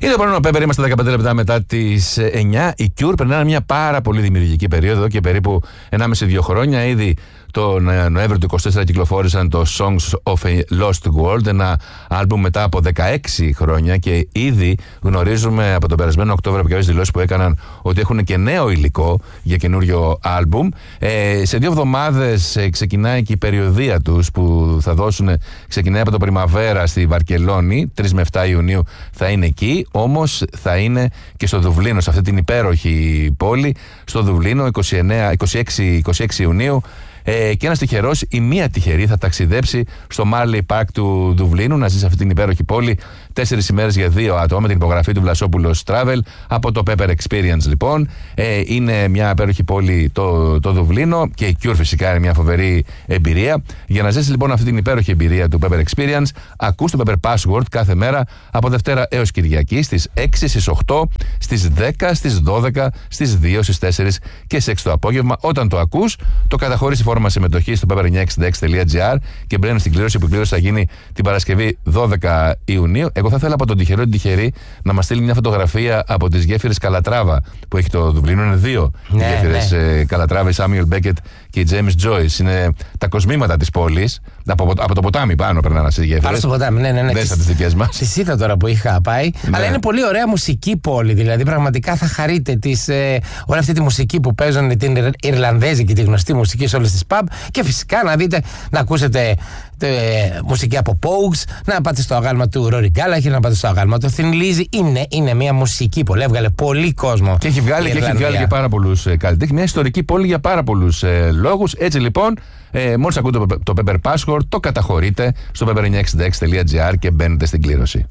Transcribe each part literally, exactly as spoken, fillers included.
Είναι το πρώτο Pepper, είμαστε δεκαπέντε λεπτά μετά τις εννιά. Οι Cure περνάνε μια πάρα πολύ δημιουργική περίοδο εδώ και περίπου ενάμιση δύο χρόνια. Ήδη τον Νοέμβριο του είκοσι τέσσερα κυκλοφόρησαν το Songs of a Lost World, ένα άλμπουμ μετά από δεκαέξι χρόνια, και ήδη γνωρίζουμε από τον περασμένο Οκτώβριο από κάποιες δηλώσεις που έκαναν ότι έχουν και νέο υλικό για καινούριο άλμπουμ. Ε, σε δύο εβδομάδες ε, ξεκινάει και η περιοδεία τους που θα δώσουν, ξεκινάει από το Πριμαβέρα στη Βαρκελόνη, τρεις με επτά Ιουνίου θα είναι εκεί, όμως θα είναι και στο Δουβλίνο, σε αυτή την υπέροχη πόλη, στο Δουβλίνο είκοσι εννέα, είκοσι έξι, είκοσι έξι Ιουνίου. Ε, και ένας τυχερός ή μία τυχερή θα ταξιδέψει στο Marley Park του Δουβλίνου, να ζει σε αυτή την υπέροχη πόλη τέσσερις ημέρες για δύο άτομα, με την υπογραφή του Βλασόπουλος Travel από το Pepper Experience. Λοιπόν, ε, είναι μια υπέροχη πόλη το, το Δουβλίνο, και η Cure φυσικά είναι μια φοβερή εμπειρία. Για να ζήσεις λοιπόν αυτή την υπέροχη εμπειρία του Pepper Experience, ακούς το Pepper Password κάθε μέρα από Δευτέρα έως Κυριακή στις έξι, στις οκτώ, στις δέκα, στις δώδεκα, στις δύο, στις τέσσερις και στις έξι το απόγευμα. Όταν το ακούς, το καταχωρείς η φόρμα συμμετοχή στο pepper εννιακόσια εξήντα έξι τελεία gr και μπαίνει στην κλήρωση, που η κλήρωση θα γίνει την Παρασκευή δώδεκα Ιουνίου. Εγώ θα ήθελα από τον τυχερό την τυχερή να μας στείλει μια φωτογραφία από τις γέφυρες Καλατράβα που έχει το Δουβλίνο. Είναι δύο ναι, γέφυρες ναι. ε, Καλατράβα, η Samuel Beckett και η James Joyce. Είναι τα κοσμήματα της πόλης. Από, από το ποτάμι πάνω περνάνε αυτές οι γέφυρες. Πάνω στο ποτάμι, ναι, ναι. ναι. Δεν σαν τις δικές μας. Τις είδα τώρα που είχα πάει. Ναι. Αλλά είναι πολύ ωραία μουσική πόλη. Δηλαδή, πραγματικά θα χαρείτε τις, ε, όλη αυτή τη μουσική που παίζουν, την Ιρλανδέζικη, τη γνωστή μουσική σε όλες τις pub. Και φυσικά να δείτε, να ακούσετε ε, μουσική από Pogues, να πάτε στο αγάλμα του Rory Gallagher, να πάτε στο αγάλμα του Thin Lizzy. Είναι, είναι μια μουσική πόλη. Έβγαλε πολύ κόσμο. Και έχει βγάλει, και έχει βγάλει και πάρα πολλούς ε, καλλιτέχνες. Μια ιστορική πόλη για πάρα πολλούς ε, λόγους. Έτσι λοιπόν, ε, μόλις ακούτε το, το Pepper Password, το καταχωρείτε στο pepper εννιακόσια εξήντα έξι τελεία gr και μπαίνετε στην κλήρωση.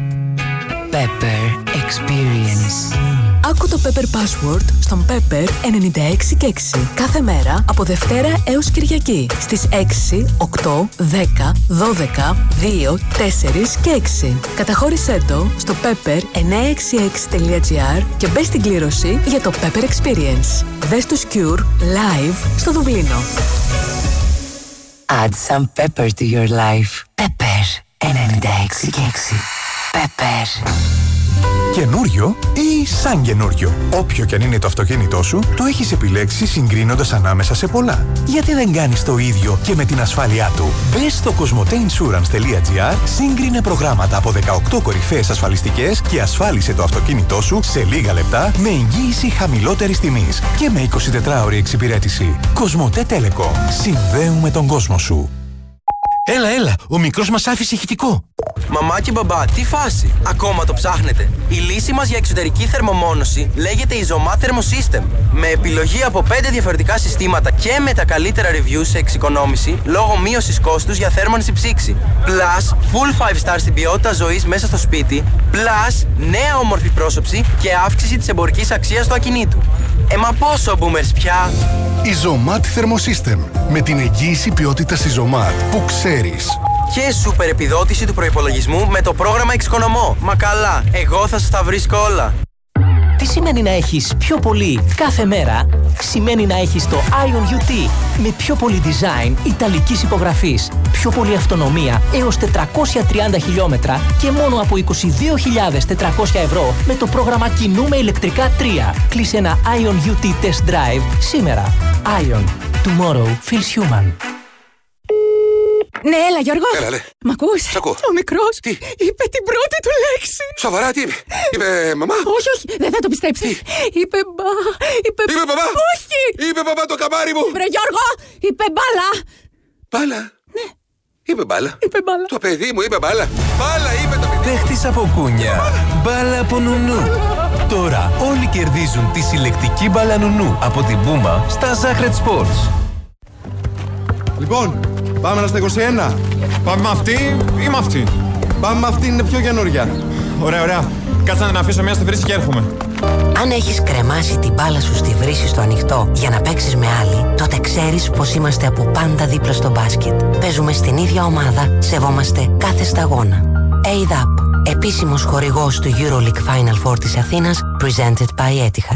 Pepper Experience. Άκου το Pepper Password στον Pepper ενενήντα έξι και έξι κάθε μέρα από Δευτέρα έως Κυριακή στις έξι, οκτώ, δέκα, δώδεκα, δύο, τέσσερα και έξι. Καταχώρησέ το στο pepper εννιακόσια εξήντα έξι τελεία gr και μπες στην κλήρωση για το Pepper Experience. Δες τους Cure live στο Δουβλίνο. Add some pepper to your life. Pepper ενενήντα έξι και έξι. Pepper. Καινούριο ή σαν καινούριο. Όποιο κι αν είναι το αυτοκίνητό σου, το έχεις επιλέξει συγκρίνοντας ανάμεσα σε πολλά. Γιατί δεν κάνεις το ίδιο και με την ασφάλειά του? Μπες στο κοσμοτέινσουρανς τελεία gr, σύγκρινε προγράμματα από δεκαοκτώ κορυφαίες ασφαλιστικές και ασφάλισε το αυτοκίνητό σου σε λίγα λεπτά με εγγύηση χαμηλότερης τιμής και με εικοσιτετράωρη εξυπηρέτηση. Κοσμοτέ Telecom. Συνδέουμε τον κόσμο σου. Έλα, έλα, ο μικρός μας άφησε ηχητικό. Μαμά και μπαμπά, τι φάση, ακόμα το ψάχνετε? Η λύση μας για εξωτερική θερμομόνωση λέγεται Isomat Thermosystem. Με επιλογή από πέντε διαφορετικά συστήματα και με τα καλύτερα reviews σε εξοικονόμηση λόγω μείωσης κόστους για θέρμανση ψήξη. Plus, full five star στην ποιότητα ζωής μέσα στο σπίτι. Plus, νέα όμορφη πρόσωψη και αύξηση της εμπορικής αξίας του ακινήτου. Ε, μα πόσο boomers πια! Isomat Thermosystem. Με την εγγύηση ποιότητας Isomat που ξέρεις. Και σούπερ επιδότηση του προϋπολογισμού με το πρόγραμμα Εξοικονομώ. Μα καλά, εγώ θα σας τα βρίσκω όλα. Τι σημαίνει να έχεις πιο πολύ κάθε μέρα? Σημαίνει να έχεις το Ion γιου τι με πιο πολύ design ιταλικής υπογραφής, πιο πολύ αυτονομία έως τετρακόσια τριάντα χιλιόμετρα και μόνο από είκοσι δύο χιλιάδες τετρακόσια ευρώ με το πρόγραμμα Κινούμε ηλεκτρικά τρία. Κλείσε ένα Ion γιου τι Test Drive σήμερα. Ion. Tomorrow feels human. Ναι, έλα Γιώργο. Έλα, λέ. Μ' ακούς? Σ' ακούω. Ο μικρός Τι? είπε την πρώτη του λέξη. Σοβαρά, τι είπε? Είπε μαμά? Όχι, όχι, δεν θα το πιστέψεις. Είπε μπα, είπε... Είπε μπαμπά? Όχι. Είπε μπαμπά το καμάρι μου. Μπρε Γιώργο, είπε μπάλα. Μπάλα? Ναι. Είπε μπάλα. Είπε μπάλα. Το παιδί μου είπε μπάλα. Μπάλα είπε το παιδί. Παίχτης από κούνια. Μπάλα από νουνού. Τώρα όλοι κερδίζουν τη συλλεκτική μπάλα νουνού από την Puma στα Zacred Sports. Λοιπόν, πάμε στα είκοσι ένα. Πάμε με αυτή ή με αυτή? Πάμε με αυτή, είναι πιο καινούρια. Ωραία, ωραία. Κάτσε να αφήσω μια στη βρύση και έρχομαι. Αν έχεις κρεμάσει την μπάλα σου στη βρύση στο ανοιχτό για να παίξεις με άλλη, τότε ξέρεις πως είμαστε από πάντα δίπλα στο μπάσκετ. Παίζουμε στην ίδια ομάδα, σεβόμαστε κάθε σταγόνα. έι ντ έι πι, επίσημος χορηγός του EuroLeague Final Four της Αθήνας, presented by Etihad.